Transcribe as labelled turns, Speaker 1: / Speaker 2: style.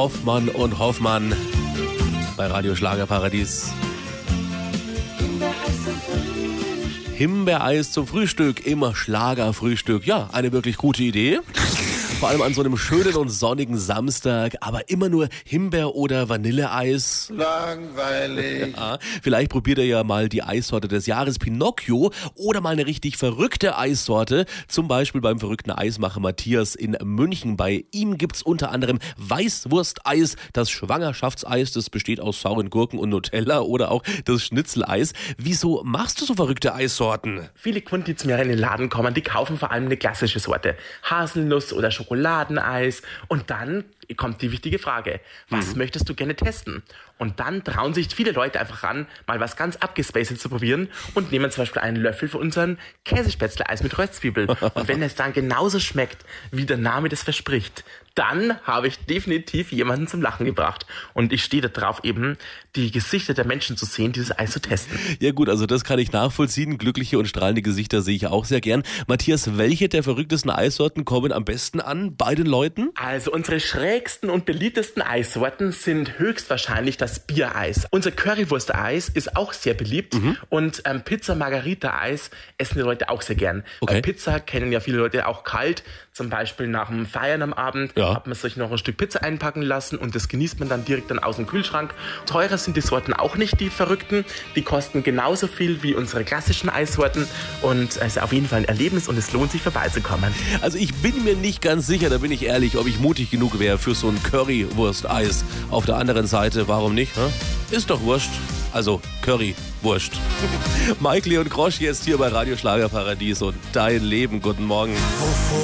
Speaker 1: Hoffmann und Hoffmann bei Radio Schlagerparadies. Himbeereis zum Frühstück, immer Schlagerfrühstück. Ja, eine wirklich gute Idee. Vor allem an so einem schönen und sonnigen Samstag, aber immer nur Himbeer- oder Vanilleeis.
Speaker 2: Langweilig.
Speaker 1: Ja, vielleicht probiert ihr ja mal die Eissorte des Jahres Pinocchio oder mal eine richtig verrückte Eissorte. Zum Beispiel beim verrückten Eismacher Matthias in München. Bei ihm gibt's unter anderem Weißwursteis, das Schwangerschaftseis, das besteht aus sauren Gurken und Nutella oder auch das Schnitzeleis. Wieso machst du so verrückte Eissorten?
Speaker 3: Viele Kunden, die zu mir in den Laden kommen, die kaufen vor allem eine klassische Sorte. Haselnuss oder Schokoladeneis. Und dann kommt die wichtige Frage. Was möchtest du gerne testen? Und dann trauen sich viele Leute einfach ran, mal was ganz abgespaced zu probieren und nehmen zum Beispiel einen Löffel von unserem Käsespätzle-Eis mit Röstzwiebeln. Und wenn es dann genauso schmeckt, wie der Name das verspricht, dann habe ich definitiv jemanden zum Lachen gebracht. Und ich stehe da drauf, eben die Gesichter der Menschen zu sehen, dieses Eis zu testen.
Speaker 1: Ja gut, also das kann ich nachvollziehen. Glückliche und strahlende Gesichter sehe ich auch sehr gern. Matthias, welche der verrücktesten Eissorten kommen am besten an bei den Leuten?
Speaker 3: Also unsere schrägsten und beliebtesten Eissorten sind höchstwahrscheinlich das Biereis. Unser Currywursteis ist auch sehr beliebt und Pizza-Margarita-Eis essen die Leute auch sehr gern.
Speaker 1: Okay.
Speaker 3: Weil Pizza kennen ja viele Leute auch kalt, zum Beispiel nach dem Feiern am Abend hat man sich noch ein Stück Pizza einpacken lassen und das genießt man dann direkt dann aus dem Kühlschrank. Teurer sind die Sorten auch nicht, die verrückten. Die kosten genauso viel wie unsere klassischen Eissorten und es ist auf jeden Fall ein Erlebnis und es lohnt sich vorbeizukommen.
Speaker 1: Also ich bin mir nicht ganz sicher, da bin ich ehrlich, ob ich mutig genug wäre für so ein Currywursteis. Auf der anderen Seite, warum nicht? Hä? Ist doch wurscht. Also Currywurst. Mike Leon Grosch jetzt hier bei Radio Schlagerparadies und dein Leben. Guten Morgen.